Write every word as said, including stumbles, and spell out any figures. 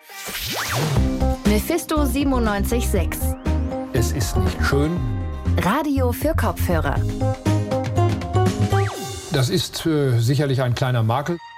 Mephisto siebenundneunzig Komma sechs. Es ist nicht schön. Radio für Kopfhörer. Das ist äh, sicherlich ein kleiner Makel.